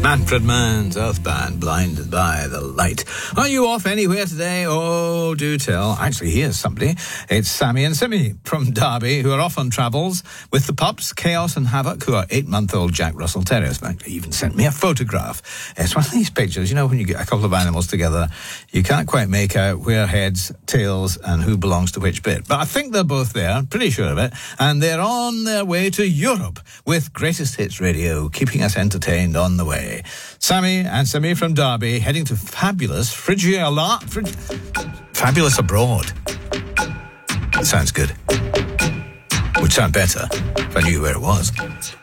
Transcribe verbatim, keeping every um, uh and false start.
Manfred Mann's Earthband, Blinded by the Light. Are you off anywhere today? Oh, do tell. Actually, here's somebody. It's Sammy and Simmy from Derby, who are off on travels with the pups, Chaos and Havoc, who are eight-month-old Jack Russell Terriers. In fact, they even sent me a photograph. It's one of these pictures, you know, when you get a couple of animals together, you can't quite make out where heads, tails, and who belongs to which bit. But I think they're both there, I'm pretty sure of it, and they're on their way to Europe with Greatest Hits Radio, keeping us entertained on the way. Sammy and Sammy from Derby heading to fabulous Phrygia, Frig- fabulous abroad. Sounds good. Would sound better if I knew where it was.